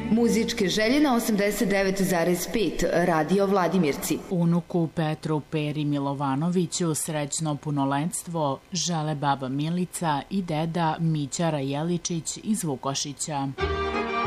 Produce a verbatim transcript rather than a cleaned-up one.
Muzičke želje na osamdeset devet zarez pet Radio Vladimirci. Unuku Petru Peri Milovanoviću srećno punoletstvo žele baba Milica i deda Mića Rajeličić iz Vukošića.